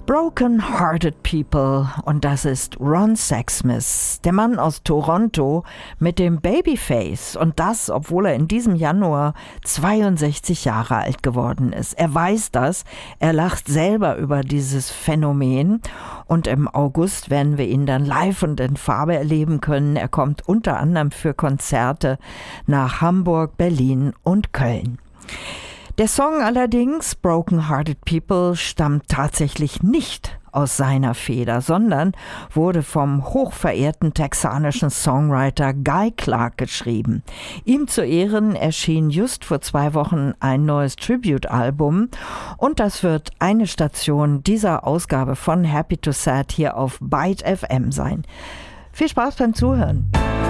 Broken Hearted People, und das ist Ron Sexsmith, der Mann aus Toronto mit dem Babyface, und das, obwohl er in diesem Januar 62 Jahre alt geworden ist. Er weiß das, er lacht selber über dieses Phänomen, und im August werden wir ihn dann live und in Farbe erleben können. Er kommt unter anderem für Konzerte nach Hamburg, Berlin und Köln. Der Song allerdings, Broken Hearted People, stammt tatsächlich nicht aus seiner Feder, sondern wurde vom hochverehrten texanischen Songwriter Guy Clark geschrieben. Ihm zu Ehren erschien just vor 2 Wochen ein neues Tribute-Album, und das wird eine Station dieser Ausgabe von Happy to Sad hier auf Byte FM sein. Viel Spaß beim Zuhören.